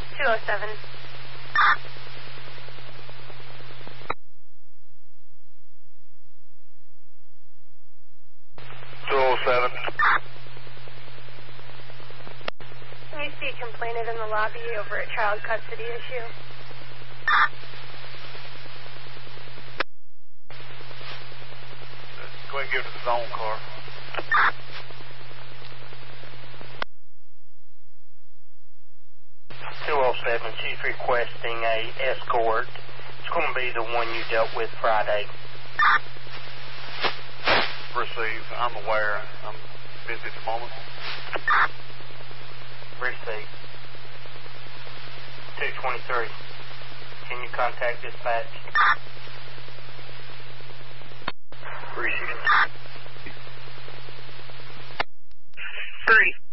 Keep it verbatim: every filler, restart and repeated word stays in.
two oh seven. two oh seven. Can you see complainant in the lobby over a child custody issue? Go ahead and give it to the zone car. two oh seven, she's requesting a escort. It's going to be the one you dealt with Friday. Receive. I'm aware. I'm busy at the moment. Receive. two twenty-three. Can you contact dispatch? Receive. Three.